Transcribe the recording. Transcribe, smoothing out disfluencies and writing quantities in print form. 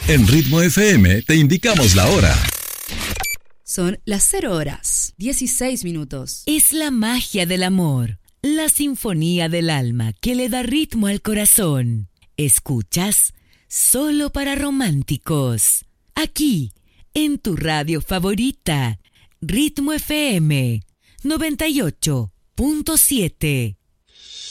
En Ritmo FM te indicamos la hora. Son las 0 horas, 16 minutos. Es la magia del amor, la sinfonía del alma que le da ritmo al corazón. Escuchas Solo para Románticos, aquí, en tu radio favorita, Ritmo FM 98.7.